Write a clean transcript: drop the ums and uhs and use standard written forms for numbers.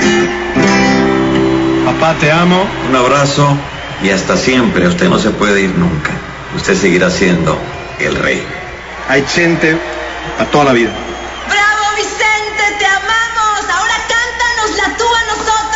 Papá, te amo. Un abrazo y hasta siempre. Usted no se puede ir nunca. Usted seguirá siendo el rey. Hay gente a toda la vida. ¡Bravo, Vicente! ¡Te amamos! Ahora cántanos la tú a nosotros.